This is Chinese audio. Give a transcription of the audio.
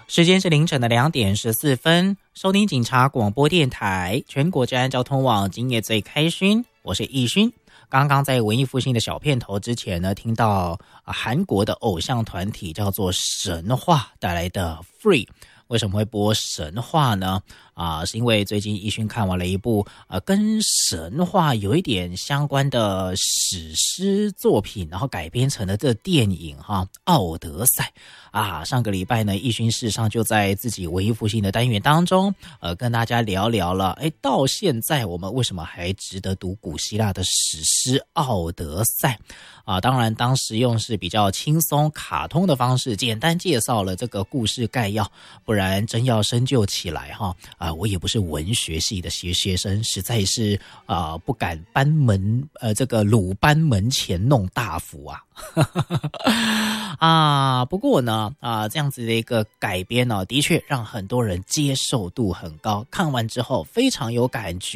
时间是凌晨的2:14，收听警察广播电台全国治安交通网，今夜最开勋，我是易勋。刚刚在文艺复兴的小片头之前呢，听到韩国的偶像团体叫做神话带来的 Free。为什么会播神话呢？是因为最近易勋看完了一部跟神话有一点相关的史诗作品，然后改编成了这电影奥德赛上个礼拜呢，易勋事实上就在自己文艺复兴的单元当中跟大家聊聊了到现在我们为什么还值得读古希腊的史诗奥德赛当然当时用是比较轻松卡通的方式简单介绍了这个故事概要，不然真要深究起来我也不是文学系的学生，实在是不敢班门这个鲁班门前弄大斧不过呢这样子的一个改编的确让很多人接受度很高，看完之后非常有感觉。